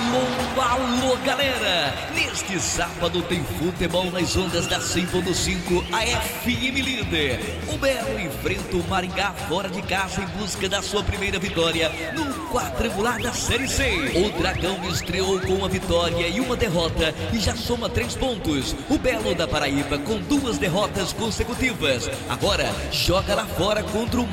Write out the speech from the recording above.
Alô, galera! Neste sábado tem futebol nas ondas da 100.5, a FM líder. O Belo enfrenta o Maringá fora de casa em busca da sua primeira vitória no quadrangular da Série C. O Dragão estreou com uma vitória e uma derrota e já soma 3 pontos. O Belo da Paraíba com 2 derrotas consecutivas. Agora joga lá fora contra o